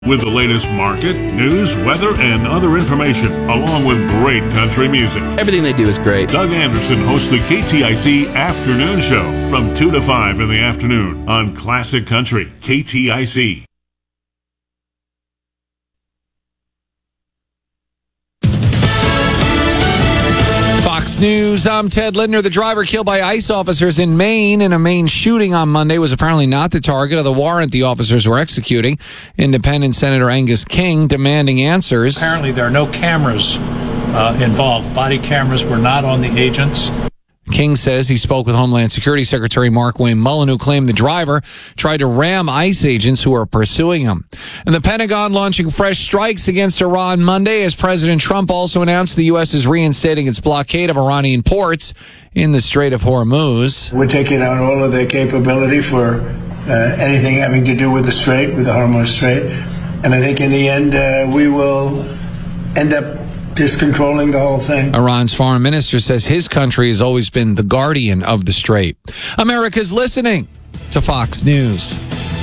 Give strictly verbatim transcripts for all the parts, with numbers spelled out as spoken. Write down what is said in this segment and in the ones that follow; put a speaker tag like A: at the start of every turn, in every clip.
A: With the latest market, news, weather, and other information, along with great country music.
B: Everything they do is great.
A: Doug Anderson hosts the K T I C Afternoon Show from two to five in the afternoon on Classic Country, K T I C.
B: Fox News, I'm Ted Lindner. The driver killed by ICE officers in Maine in a Maine shooting on Monday was apparently not the target of the warrant the officers were executing. Independent Senator Angus King demanding answers.
C: Apparently there are no cameras uh, involved. Body cameras were not on the agents.
B: King says he spoke with Homeland Security Secretary Markwayne Mullin, who claimed the driver tried to ram ICE agents who are pursuing him. And the Pentagon launching fresh strikes against Iran Monday as President Trump also announced the U S is reinstating its blockade of Iranian ports in the Strait of Hormuz.
D: We're taking out all of their capability for uh, anything having to do with the Strait, with the Hormuz Strait. And I think in the end, uh, we will end up discontrolling the whole thing.
B: Iran's foreign minister says his country has always been the guardian of the Strait. America's listening to Fox News.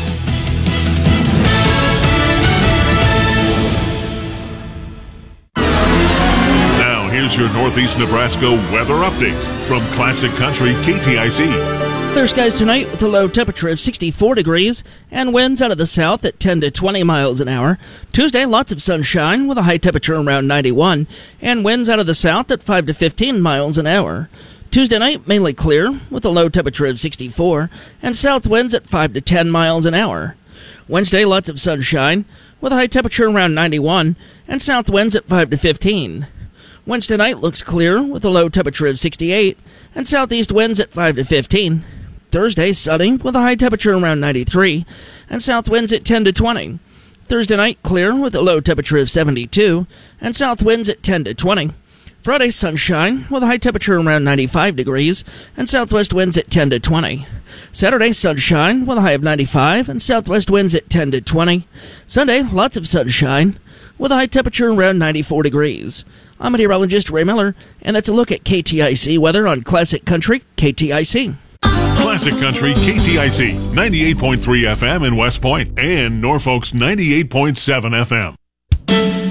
A: Now, here's your Northeast Nebraska weather update from Classic Country K T I C.
E: Clear skies tonight with a low temperature of sixty-four degrees and winds out of the south at ten to twenty miles an hour. Tuesday, lots of sunshine with a high temperature around ninety-one and winds out of the south at five to fifteen miles an hour. Tuesday night, mainly clear with a low temperature of sixty-four and south winds at five to ten miles an hour. Wednesday, lots of sunshine with a high temperature around ninety-one and south winds at five to fifteen. Wednesday night looks clear with a low temperature of sixty-eight and southeast winds at five to fifteen. Thursday, sunny with a high temperature around ninety-three and south winds at ten to twenty. Thursday night, clear with a low temperature of seventy-two and south winds at ten to twenty. Friday, sunshine with a high temperature around ninety-five degrees and southwest winds at ten to twenty. Saturday, sunshine with a high of ninety-five and southwest winds at ten to twenty. Sunday, lots of sunshine with a high temperature around ninety-four degrees. I'm meteorologist Ray Miller, and that's a look at K T I C weather on Classic Country K T I C.
A: Classic Country K T I C, ninety-eight point three F M in West Point and Norfolk's ninety-eight point seven F M.